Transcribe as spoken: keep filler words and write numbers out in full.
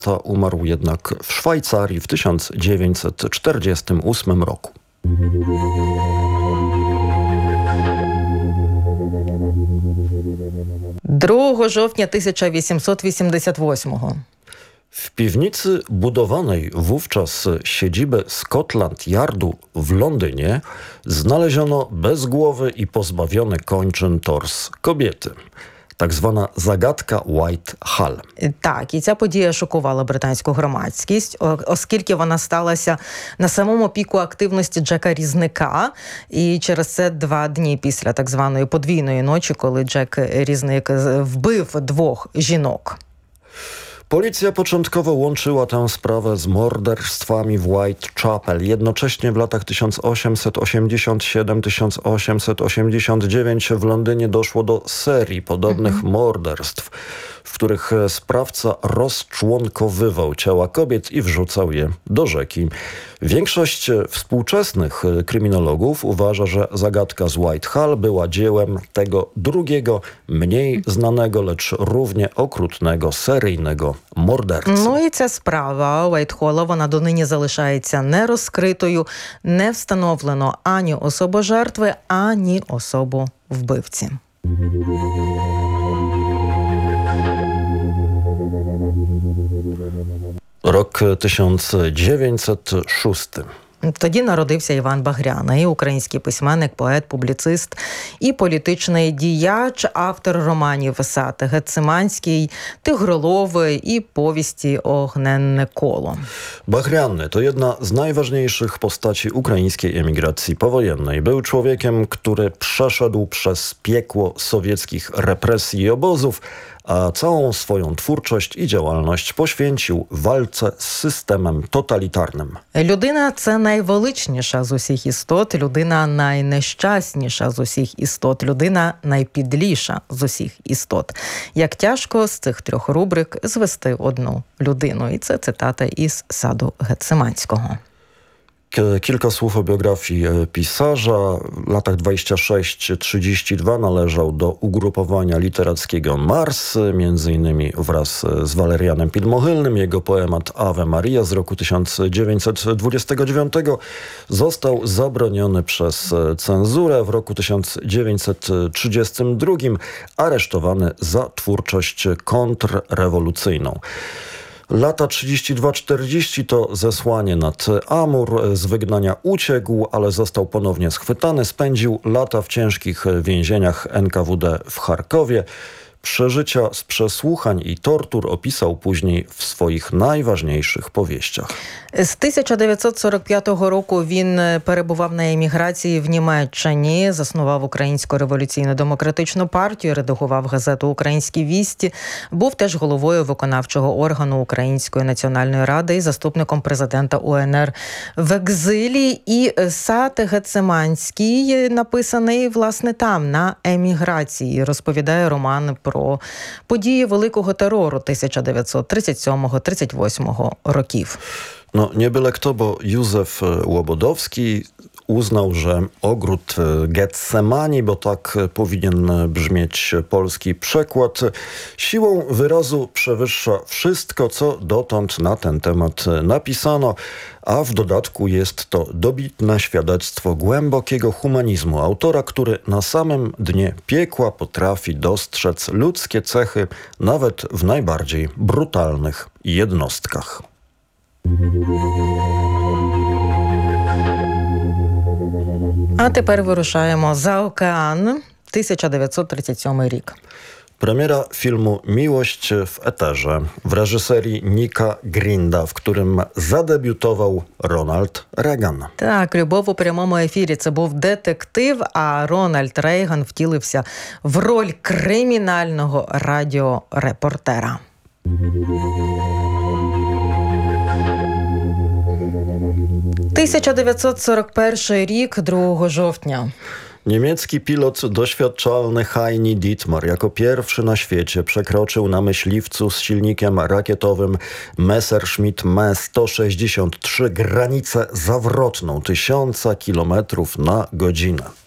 To umarł jednak w Szwajcarii w tysiąc dziewięćset czterdziestym ósmym roku. другого жовтня тисяча вісімсот вісімдесят восьмого. W piwnicy budowanej wówczas siedziby Scotland Yardu w Londynie znaleziono bezgłowy i pozbawiony kończyn tors kobiety. Так звана загадка Уайт-Халл. Так, і ця подія шокувала британську громадськість, оскільки вона сталася на самому піку активності Джека Різника, і через це два дні після так званої подвійної ночі, коли Джек Різник вбив двох жінок. Policja początkowo łączyła tę sprawę z morderstwami w Whitechapel. Jednocześnie w latach tysiąc osiemset osiemdziesiąt siedem do tysiąc osiemset osiemdziesiąt dziewięć w Londynie doszło do serii podobnych mhm. morderstw, w których sprawca rozczłonkowywał ciała kobiet i wrzucał je do rzeki. Większość współczesnych kryminologów uważa, że zagadka z Whitehall była dziełem tego drugiego, mniej znanego, lecz równie okrutnego, seryjnego mordercy. Ну і ця справа Уайтхолла, вона донині залишається нерозкритою, не встановлено ані особу жертви, ані особу вбивці. Rok tysiąc dziewięćset szósty. Тоді народився Іван Багряний, український письменник, поет, публіцист і політичний діяч, автор романів «Сад Гециманський», «Тигролови» і повісті «Огненне коло». Багряny to jedna z najważniejszych postaci ukraińskiej emigracji powojennej. Był człowiekiem, który przeszedł przez piekło sowieckich represji i obozów, a całą swoją twórczość i działalność poświęcił walce z systemem totalitarnym. Людина – це найвеличніша з усіх істот, людина найнещасніша з усіх істот, людина найпідліша з усіх істот. Як тяжко з цих трьох рубрик звести одну людину. І це цитата із «Саду Гециманського». Kilka słów o biografii pisarza. W latach dwudziestym szóstym trzydziestym drugim należał do ugrupowania literackiego Mars, między innymi wraz z Walerianem Podmochylnym. Jego poemat Ave Maria z roku tysiąc dziewięćset dwudziestego dziewiątego został zabroniony przez cenzurę. W roku tysiąc dziewięćset trzydziestym drugim aresztowany za twórczość kontrrewolucyjną. Lata trzydziesty drugi czterdziesty to zesłanie nad Amur. Z wygnania uciekł, ale został ponownie schwytany. Spędził lata w ciężkich więzieniach N K W D w Charkowie. Przeżycia z przesłuchań i tortur opisał później w swoich najważniejszych powieściach. З тисяча дев'ятсот сорок п'ятого року він перебував на еміграції в Німеччині, заснував Українську революційно-демократичну партію, редагував газету «Українські вісті», був теж головою виконавчого органу Української національної ради і заступником президента У Н Р в екзилі. І «Сад Гециманський» написаний, власне, там, на еміграції. Розповідає роман про події Великого терору тисяча дев'ятсот тридцять сьомого тридцять восьмого років. No nie byle kto, bo Józef Łobodowski uznał, że ogród Getsemani, bo tak powinien brzmieć polski przekład, siłą wyrazu przewyższa wszystko, co dotąd na ten temat napisano, a w dodatku jest to dobitne świadectwo głębokiego humanizmu autora, który na samym dnie piekła potrafi dostrzec ludzkie cechy nawet w najbardziej brutalnych jednostkach. А тепер вирушаємо за океан, тисяча дев'ятсот тридцять сьомий рік. Premiera filmu Miłość w eterze w reżyserii Nika Grinda, w którym zadebiutował Ronald Reagan. Так, «Любов у прямому ефірі» – це був детектив, а Рональд Рейган втілився в роль кримінального радіорепортера. тисяча дев'ятсот сорок перший рік, другого жовтня. Niemiecki pilot doświadczalny Heini Dietmar jako pierwszy na świecie przekroczył na myśliwcu z silnikiem rakietowym Messerschmitt M sto sześćdziesiąt trzy granicę zawrotną tysiąca kilometrów na godzinę.